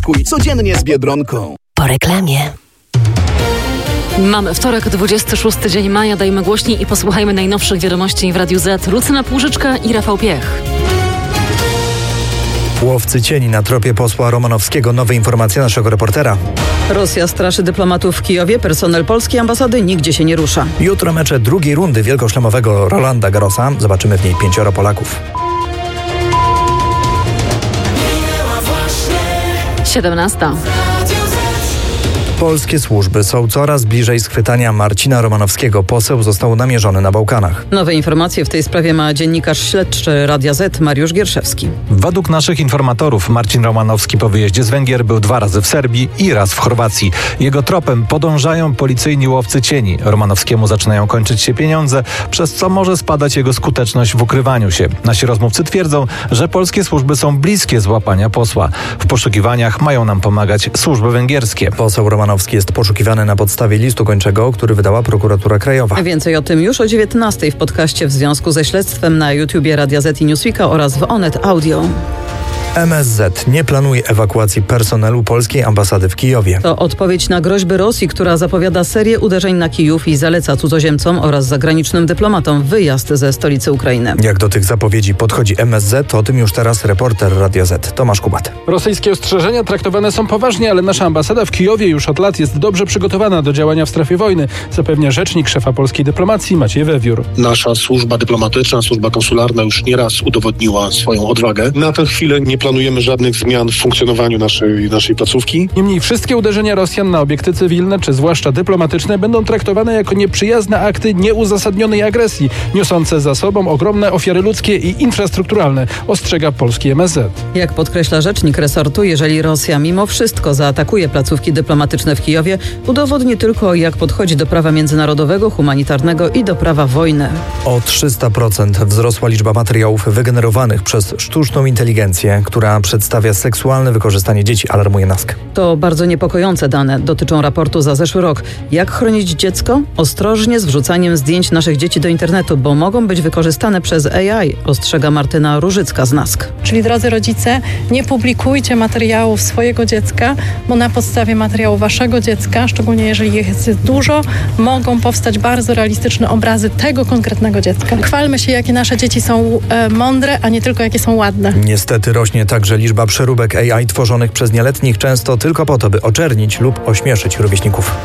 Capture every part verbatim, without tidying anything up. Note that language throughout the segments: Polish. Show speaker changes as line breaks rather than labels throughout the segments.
Tankuj codziennie z Biedronką.
Po reklamie.
Mamy wtorek, dwudziesty szósty dzień maja. Dajmy głośniej i posłuchajmy najnowszych wiadomości w Radiu Z. Lucyna Płużyczka i Rafał Piech.
Łowcy cieni na tropie posła Romanowskiego. Nowe informacje naszego reportera.
Rosja straszy dyplomatów w Kijowie. Personel polskiej ambasady nigdzie się nie rusza.
Jutro mecze drugiej rundy wielkoszlemowego Rolanda Garrosa. Zobaczymy w niej pięcioro Polaków.
siedemnasta.
Polskie służby są coraz bliżej schwytania Marcina Romanowskiego. Poseł został namierzony na Bałkanach.
Nowe informacje w tej sprawie ma dziennikarz śledczy Radia Z Mariusz Gierszewski.
Według naszych informatorów Marcin Romanowski po wyjeździe z Węgier był dwa razy w Serbii i raz w Chorwacji. Jego tropem podążają policyjni łowcy cieni. Romanowskiemu zaczynają kończyć się pieniądze, przez co może spadać jego skuteczność w ukrywaniu się. Nasi rozmówcy twierdzą, że polskie służby są bliskie złapania posła. W poszukiwaniach mają nam pomagać służby węgierskie.
Poseł Romanowski jest poszukiwany na podstawie listu gończego, który wydała prokuratura krajowa.
Więcej o tym już o dziewiętnastej w podcaście w związku ze śledztwem na YouTubie Radia Z i Newsweeka oraz w Onet Audio.
M S Z nie planuje ewakuacji personelu polskiej ambasady w Kijowie.
To odpowiedź na groźby Rosji, która zapowiada serię uderzeń na Kijów i zaleca cudzoziemcom oraz zagranicznym dyplomatom wyjazd ze stolicy Ukrainy.
Jak do tych zapowiedzi podchodzi M S Z, to o tym już teraz reporter Radia Z Tomasz Kubat.
Rosyjskie ostrzeżenia traktowane są poważnie, ale nasza ambasada w Kijowie już od lat jest dobrze przygotowana do działania w strefie wojny, zapewnia rzecznik szefa polskiej dyplomacji Maciej Wewiór.
Nasza służba dyplomatyczna, służba konsularna już nieraz udowodniła swoją odwagę. Na tę chwilę nie planujemy żadnych zmian w funkcjonowaniu naszej, naszej placówki.
Niemniej wszystkie uderzenia Rosjan na obiekty cywilne, czy zwłaszcza dyplomatyczne, będą traktowane jako nieprzyjazne akty nieuzasadnionej agresji, niosące za sobą ogromne ofiary ludzkie i infrastrukturalne, ostrzega polski M S Z.
Jak podkreśla rzecznik resortu, jeżeli Rosja mimo wszystko zaatakuje placówki dyplomatyczne w Kijowie, udowodni tylko, jak podchodzi do prawa międzynarodowego, humanitarnego i do prawa wojny.
O trzysta procent wzrosła liczba materiałów wygenerowanych przez sztuczną inteligencję, która przedstawia seksualne wykorzystanie dzieci, alarmuje NASK.
To bardzo niepokojące dane. Dotyczą raportu za zeszły rok. Jak chronić dziecko? Ostrożnie z wrzucaniem zdjęć naszych dzieci do internetu, bo mogą być wykorzystane przez A I, ostrzega Martyna Różycka z NASK.
Czyli drodzy rodzice, nie publikujcie materiałów swojego dziecka, bo na podstawie materiału waszego dziecka, szczególnie jeżeli jest dużo, mogą powstać bardzo realistyczne obrazy tego konkretnego dziecka. Chwalmy się, jakie nasze dzieci są e, mądre, a nie tylko jakie są ładne.
Niestety rośnie także liczba przeróbek A I tworzonych przez nieletnich, często tylko po to, by oczernić lub ośmieszyć rówieśników.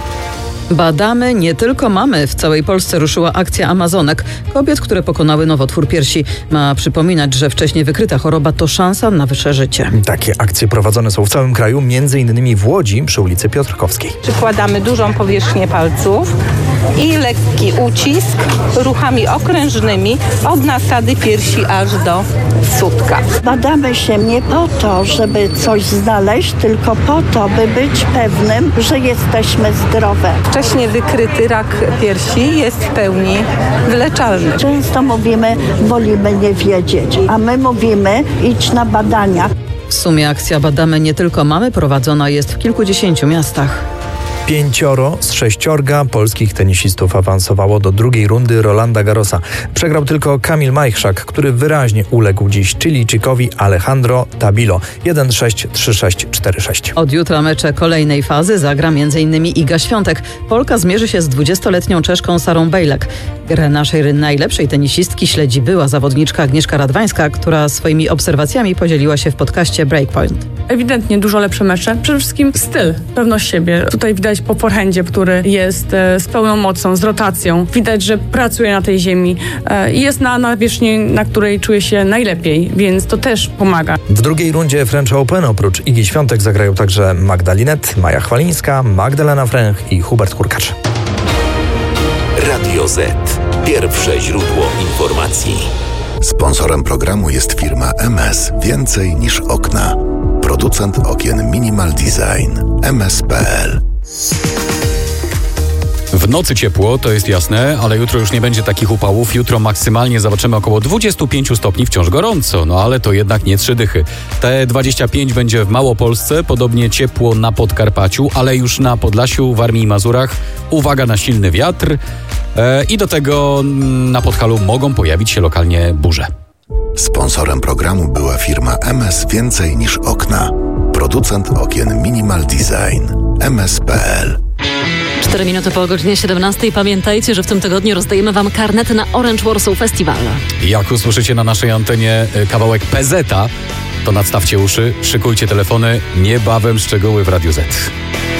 Badamy, nie tylko mamy. W całej Polsce ruszyła akcja Amazonek. Kobiet, które pokonały nowotwór piersi. Ma przypominać, że wcześniej wykryta choroba to szansa na wyższe życie.
Takie akcje prowadzone są w całym kraju, między innymi w Łodzi przy ulicy Piotrkowskiej.
Przykładamy dużą powierzchnię palców i lekki ucisk ruchami okrężnymi od nasady piersi aż do sutka.
Badamy się nie po to, żeby coś znaleźć, tylko po to, by być pewnym, że jesteśmy zdrowe.
Wcześniej wykryty rak piersi jest w pełni wyleczalny.
Często mówimy, wolimy nie wiedzieć, a my mówimy, idź na badania.
W sumie akcja Badamy, nie tylko mamy prowadzona jest w kilkudziesięciu miastach.
Pięcioro z sześciorga polskich tenisistów awansowało do drugiej rundy Rolanda Garrosa. Przegrał tylko Kamil Majchrzak, który wyraźnie uległ dziś Chilijczykowi Alejandro Tabilo. jeden sześć, trzy sześć, cztery sześć.
Od jutra mecze kolejnej fazy zagra m.in. Iga Świątek. Polka zmierzy się z dwudziestoletnią Czeszką Sarą Bejlek. Grę naszej najlepszej tenisistki śledzi była zawodniczka Agnieszka Radwańska, która swoimi obserwacjami podzieliła się w podcaście Breakpoint.
Ewidentnie dużo lepsze mecze. Przede wszystkim styl, pewność siebie. Tutaj widać po forehandzie, który jest e, z pełną mocą, z rotacją. Widać, że pracuje na tej ziemi e, i jest na nawierzchni, na której czuje się najlepiej, więc to też pomaga.
W drugiej rundzie French Open oprócz Igi Świątek zagrają także Magda Linet, Maja Chwalińska, Magdalena Fręch i Hubert Hurkacz.
Radio Z. Pierwsze źródło informacji.
Sponsorem programu jest firma M S Więcej niż okna. Producent okien Minimal Design. M S kropka p l.
W nocy ciepło, to jest jasne, ale jutro już nie będzie takich upałów. Jutro maksymalnie zobaczymy około dwadzieścia pięć stopni, wciąż gorąco, no ale to jednak nie trzy dychy. Te dwadzieścia pięć będzie w Małopolsce, podobnie ciepło na Podkarpaciu, ale już na Podlasiu, Warmii i Mazurach. Uwaga na silny wiatr e, i do tego na Podhalu mogą pojawić się lokalnie burze.
Sponsorem programu była firma M S Więcej niż okna. Producent okien Minimal Design. M S kropka p l.
Cztery minuty po godzinie siedemnastej. Pamiętajcie, że w tym tygodniu rozdajemy wam karnety na Orange Warsaw Festival.
Jak usłyszycie na naszej antenie kawałek P Z a, to nadstawcie uszy, szykujcie telefony, niebawem szczegóły w Radiu Z.